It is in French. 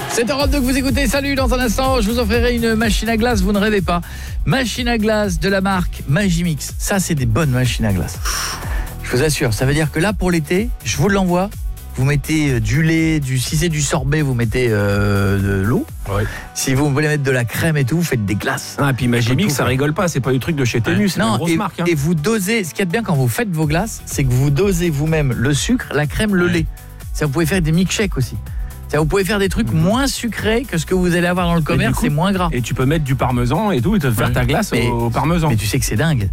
C'est Europe 2 que vous écoutez. Salut, dans un instant, je vous offrirai une machine à glace, vous ne rêvez pas. Machine à glace de la marque Magimix. Ça, c'est des bonnes machines à glace. Je vous assure, ça veut dire que là, pour l'été, je vous l'envoie. Vous mettez du lait, si c'est du sorbet, vous mettez de l'eau. Ouais. Si vous voulez mettre de la crème et tout, vous faites des glaces. Ah, et puis Magimix, ça rigole pas, c'est pas du truc de chez Tenu, c'est une grosse marque. Et vous dosez, ce qu'il y a de bien quand vous faites vos glaces, c'est que vous dosez vous-même le sucre, la crème, le lait. Ça, vous pouvez faire des milkshakes aussi. Ça, vous pouvez faire des trucs moins sucrés que ce que vous allez avoir dans le commerce, c'est moins gras. Et tu peux mettre du parmesan et tout, et te faire ta glace au parmesan. Mais tu sais que c'est dingue.